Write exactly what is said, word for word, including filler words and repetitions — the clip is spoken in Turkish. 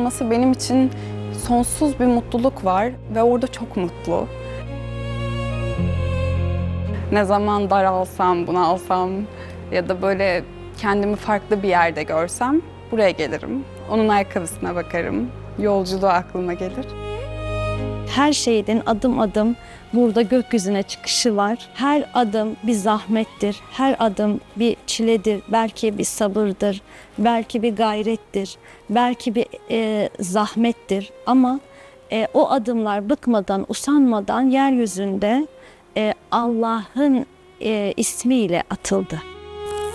olması benim için sonsuz bir mutluluk var ve orada çok mutlu. Ne zaman daralsam, bunalsam ya da böyle kendimi farklı bir yerde görsem buraya gelirim. Onun ayakkabısına bakarım, yolculuğu aklıma gelir. Her şeyin adım adım burada gökyüzüne çıkışı var. Her adım bir zahmettir, her adım bir çiledir, belki bir sabırdır, belki bir gayrettir, belki bir e, zahmettir. Ama e, o adımlar bıkmadan, usanmadan yeryüzünde e, Allah'ın e, ismiyle atıldı.